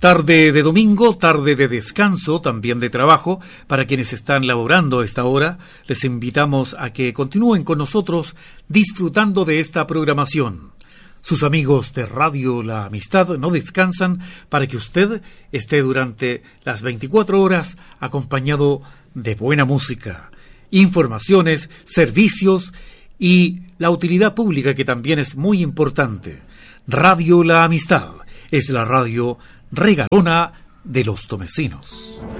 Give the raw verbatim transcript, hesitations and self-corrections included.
Tarde de domingo, tarde de descanso, también de trabajo. Para quienes están laborando a esta hora, les invitamos a que continúen con nosotros disfrutando de esta programación. Sus amigos de Radio La Amistad no descansan para que usted esté durante las veinticuatro horas acompañado de buena música, informaciones, servicios y la utilidad pública, que también es muy importante. Radio La Amistad es la radio regalona de los tomecinos.